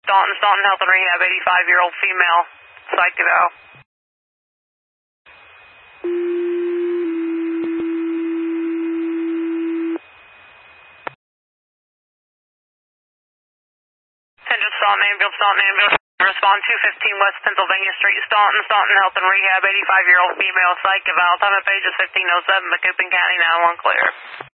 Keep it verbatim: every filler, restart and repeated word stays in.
Staunton, Staunton Health and Rehab, eighty-five-year-old female, psych eval. Attention Staunton ambulance, Staunton ambulance. Respond two fifteen West Pennsylvania Street, Staunton, Staunton Health and Rehab, eighty-five-year-old female, psych eval. Time of page is fifteen oh seven, Macoupin County, nine one clear.